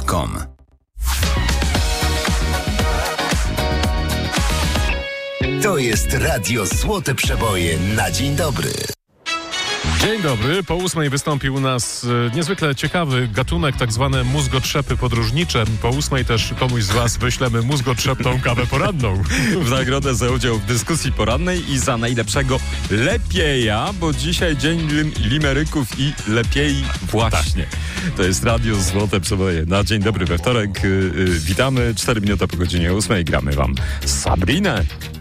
radio2pod.com. To jest Radio Złote Przeboje na dzień dobry. Dzień dobry. Po 8 wystąpił u nas niezwykle ciekawy gatunek, tak zwane mózgotrzepy podróżnicze. Po 8 też komuś z was wyślemy mózgotrzepną kawę poranną. W nagrodę za udział w dyskusji porannej i za najlepszego lepieja, bo dzisiaj dzień limeryków i lepiej właśnie. Tak. To jest Radio Złote Przeboje. Na dzień dobry we wtorek. Witamy. 4 minuty po godzinie 8 gramy wam Sabrinę.